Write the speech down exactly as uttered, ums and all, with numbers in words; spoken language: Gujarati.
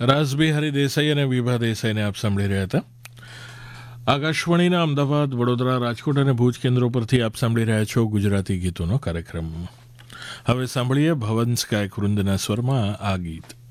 રાસબિહારી દેસાઈ અને વિભા દેસાઈને આપ સાંભળી રહ્યા હતા. આકાશવાણીના અમદાવાદ, વડોદરા, રાજકોટ અને ભુજ કેન્દ્રો પરથી આપ સાંભળી રહ્યા છો ગુજરાતી ગીતોનો કાર્યક્રમ. હવે સાંભળીએ ભવન્સ ગાયક વૃંદના સ્વરમાં આ ગીત.